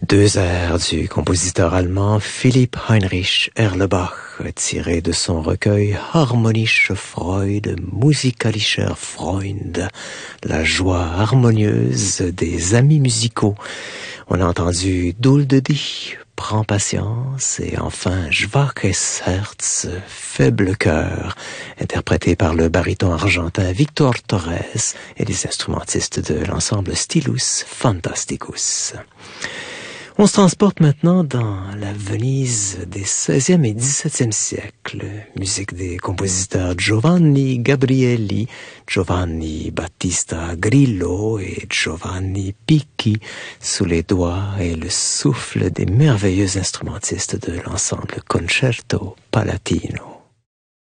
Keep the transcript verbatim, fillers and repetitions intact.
Deux airs du compositeur allemand Philipp Heinrich Erlebach, tirés de son recueil Harmonische Freude, Musikalischer Freund, la joie harmonieuse des amis musicaux. On a entendu Dulde dich, Prends patience, et enfin Schwaches Herz, faible cœur, interprété par le baryton argentin Victor Torres et les instrumentistes de l'ensemble Stilus Fantasticus. On se transporte maintenant dans la Venise des seizième et dix-septième siècles. Musique des compositeurs Giovanni Gabrieli, Giovanni Battista Grillo et Giovanni Picchi, sous les doigts et le souffle des merveilleux instrumentistes de l'ensemble Concerto Palatino.